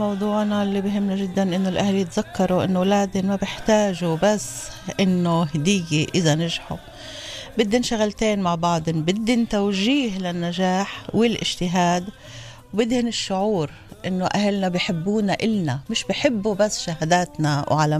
موضوعنا اللي بهمنا جدا إنه الأهل يتذكروا إنه أولادهم ما بيحتاجوا بس إنه هدية إذا نجحوا، بدن شغلتين مع بعض، بدن توجيه للنجاح والاجتهاد، وبدهن الشعور إنه أهلنا بحبونا إلنا، مش بحبوا بس شهاداتنا وعلاماتنا.